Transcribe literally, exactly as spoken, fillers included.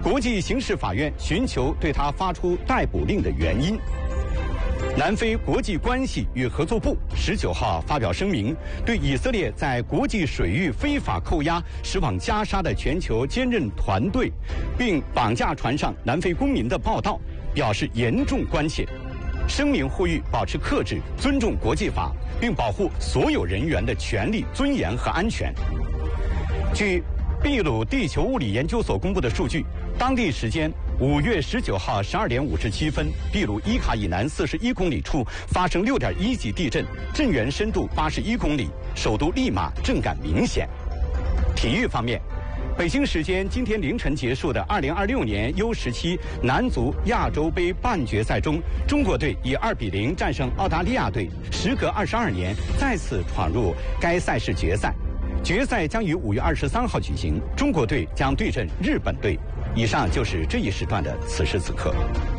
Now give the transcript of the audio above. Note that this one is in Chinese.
国际刑事法院寻求对他发出逮捕令的原因。南非国际关系与合作部十九号发表声明，对以色列在国际水域非法扣押驶往加沙的全球坚韧团队，并绑架船上南非公民的报道表示严重关切。声明呼吁保持克制，尊重国际法，并保护所有人员的权利、尊严和安全。据秘鲁地球物理研究所公布的数据，当地时间五月十九号十二点五十七分，秘鲁伊卡以南四十一公里处发生六点一级地震，震源深度八十一公里，首都利马震感明显。体育方面，北京时间今天凌晨结束的二零二六年 U 十七男足亚洲杯半决赛中，中国队以二比零战胜澳大利亚队，时隔二十二年再次闯入该赛事决赛。决赛将于五月二十三号举行，中国队将对阵日本队。以上就是这一时段的此时此刻。